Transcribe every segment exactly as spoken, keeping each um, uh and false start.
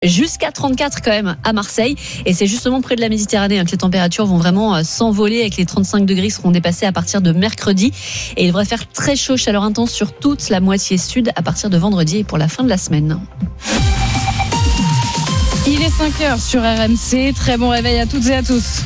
Jusqu'à trente-quatre quand même à Marseille, et c'est justement près de la Méditerranée hein, que les températures vont vraiment euh, s'envoler, avec les trente-cinq degrés qui seront dépassés à partir de mercredi, et il devrait faire très chaud, chaleur intense sur toute la moitié sud à partir de vendredi et pour la fin de la semaine. Il est cinq heures sur R M C, très bon réveil à toutes et à tous.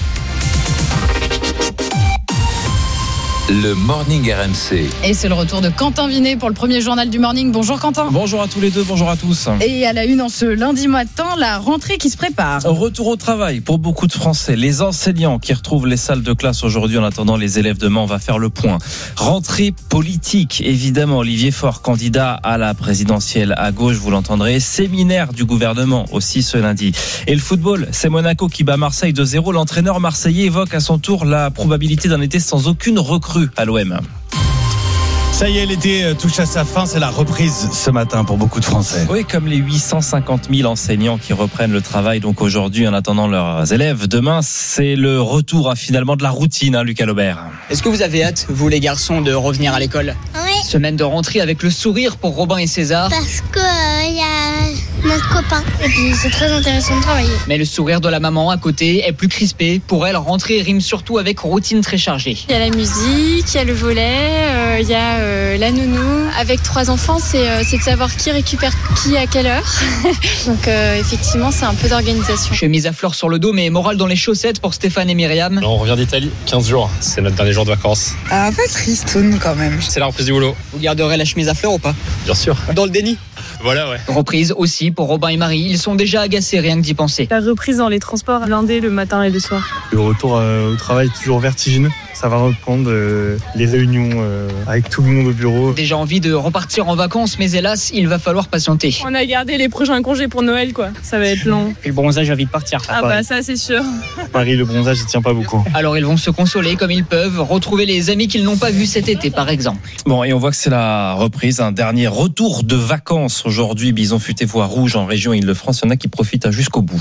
Le Morning R M C. Et c'est le retour de Quentin Vinet pour le premier journal du Morning. Bonjour Quentin. Bonjour à tous les deux, bonjour à tous. Et à la une en ce lundi matin, la rentrée qui se prépare. Retour au travail pour beaucoup de Français. Les enseignants qui retrouvent les salles de classe aujourd'hui en attendant les élèves demain, on va faire le point. Rentrée politique, évidemment. Olivier Faure, candidat à la présidentielle à gauche, vous l'entendrez. Séminaire du gouvernement aussi ce lundi. Et le football, c'est Monaco qui bat Marseille deux zéro. L'entraîneur marseillais évoque à son tour la probabilité d'un été sans aucune recrue à l'O M. Ça y est, l'été touche à sa fin, c'est la reprise ce matin pour beaucoup de Français. Oui, comme les huit cent cinquante mille enseignants qui reprennent le travail donc aujourd'hui en attendant leurs élèves. Demain, c'est le retour hein, finalement de la routine, hein, Lucas Laubert. Est-ce que vous avez hâte, vous les garçons, de revenir à l'école ? Oui. Semaine de rentrée avec le sourire pour Robin et César. Parce que il euh, y a notre copain. Et puis c'est très intéressant de travailler. Mais le sourire de la maman à côté est plus crispé. Pour elle, rentrée rime surtout avec routine très chargée. Il y a la musique, il y a le volet, il euh, y a euh, la nounou. Avec trois enfants, c'est, euh, c'est de savoir qui récupère qui à quelle heure. Donc euh, effectivement, c'est un peu d'organisation. Chemise à fleurs sur le dos, mais morale dans les chaussettes pour Stéphane et Myriam. On revient d'Italie, quinze jours. C'est notre dernier jour de vacances. Un peu tristoun quand même. C'est la reprise du boulot. Vous garderez la chemise à fleurs ou pas ? Bien sûr. Dans le déni ? Voilà, ouais. Reprise aussi pour Robin et Marie. Ils sont déjà agacés rien que d'y penser. La reprise dans les transports blindés le matin et le soir. Le retour euh, au travail est toujours vertigineux. Ça va reprendre euh, les réunions euh, avec tout le monde au bureau. Déjà envie de repartir en vacances, mais hélas, il va falloir patienter. On a gardé les prochains congés pour Noël, quoi. Ça va être long. Et le bronzage va vite partir. Ah bah ça, c'est sûr. Paris, le bronzage, il tient pas beaucoup. Alors ils vont se consoler comme ils peuvent, retrouver les amis qu'ils n'ont pas vus cet été, par exemple. Bon, et on voit que c'est la reprise, un dernier retour de vacances aujourd'hui. Bison futé voie rouge en région Île-de-France. Il y en a qui profitent jusqu'au bout.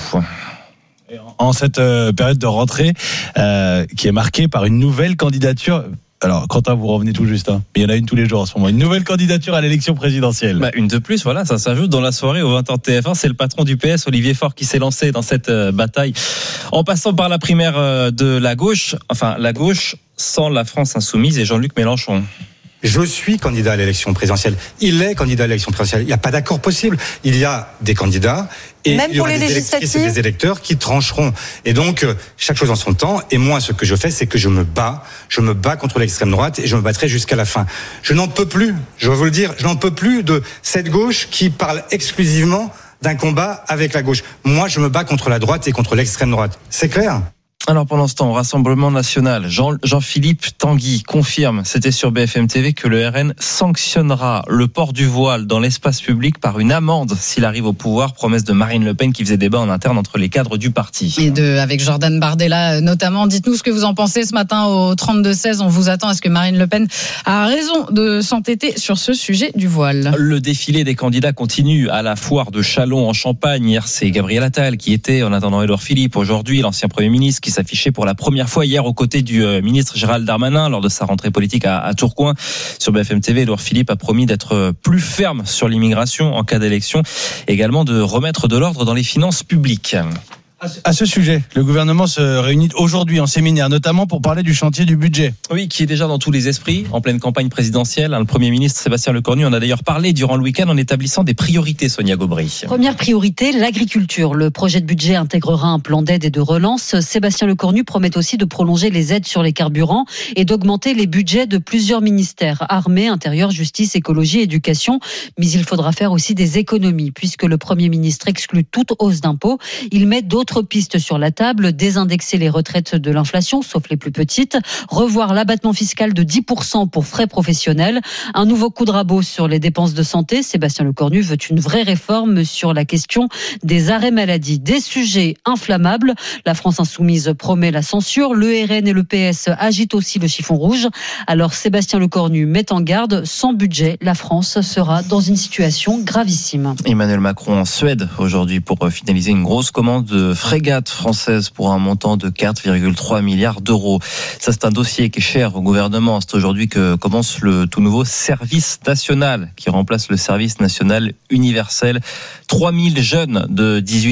En cette euh, période de rentrée euh, qui est marquée par une nouvelle candidature. Alors, Quentin, vous revenez tout juste, hein. Mais il y en a une tous les jours en ce moment. Une nouvelle candidature à l'élection présidentielle. Bah, une de plus, voilà, ça s'ajoute dans la soirée au vingt heures T F un. C'est le patron du P S, Olivier Faure, qui s'est lancé dans cette euh, bataille. En passant par la primaire euh, de la gauche, enfin, la gauche sans la France insoumise et Jean-Luc Mélenchon. Je suis candidat à l'élection présidentielle. Il est candidat à l'élection présidentielle. Il n'y a pas d'accord possible. Il y a des candidats et même il y aura pour les des électrices législatives, et des électeurs qui trancheront. Et donc, chaque chose en son temps. Et moi, ce que je fais, c'est que je me bats. Je me bats contre l'extrême droite et je me battrai jusqu'à la fin. Je n'en peux plus, je vais vous le dire, je n'en peux plus de cette gauche qui parle exclusivement d'un combat avec la gauche. Moi, je me bats contre la droite et contre l'extrême droite. C'est clair ? Alors pendant ce temps, au Rassemblement National, Jean, Jean-Philippe Tanguy confirme, c'était sur B F M T V, que le R N sanctionnera le port du voile dans l'espace public par une amende s'il arrive au pouvoir, promesse de Marine Le Pen qui faisait débat en interne entre les cadres du parti. Et de, avec Jordan Bardella notamment, dites-nous ce que vous en pensez ce matin au trente-deux seize, on vous attend. Est-ce que Marine Le Pen a raison de s'entêter sur ce sujet du voile ? Le défilé des candidats continue à la foire de Châlons en Champagne. Hier, c'est Gabriel Attal qui était, en attendant Édouard Philippe, aujourd'hui l'ancien Premier ministre qui s'affichait pour la première fois hier aux côtés du ministre Gérald Darmanin lors de sa rentrée politique à, à Tourcoing. Sur B F M T V, Édouard Philippe a promis d'être plus ferme sur l'immigration en cas d'élection, également de remettre de l'ordre dans les finances publiques. À ce sujet, le gouvernement se réunit aujourd'hui en séminaire, notamment pour parler du chantier du budget. Oui, qui est déjà dans tous les esprits, en pleine campagne présidentielle. Le Premier ministre Sébastien Lecornu en a d'ailleurs parlé durant le week-end en établissant des priorités, Sonia Gaubry. Première priorité, l'agriculture. Le projet de budget intégrera un plan d'aide et de relance. Sébastien Lecornu promet aussi de prolonger les aides sur les carburants et d'augmenter les budgets de plusieurs ministères, armée, intérieur, justice, écologie, éducation. Mais il faudra faire aussi des économies, puisque le Premier ministre exclut toute hausse d'impôts. Il met d'autres pistes sur la table, désindexer les retraites de l'inflation, sauf les plus petites, revoir l'abattement fiscal de dix pour cent pour frais professionnels, un nouveau coup de rabot sur les dépenses de santé. Sébastien Lecornu veut une vraie réforme sur la question des arrêts maladie. Des sujets inflammables. La France insoumise promet la censure. Le R N et le P S agitent aussi le chiffon rouge. Alors Sébastien Lecornu met en garde, sans budget, la France sera dans une situation gravissime. Emmanuel Macron en Suède aujourd'hui pour finaliser une grosse commande de frégate française pour un montant de quatre virgule trois milliards d'euros. Ça, c'est un dossier qui est cher au gouvernement. C'est aujourd'hui que commence le tout nouveau service national qui remplace le service national universel. trois mille jeunes de dix-huit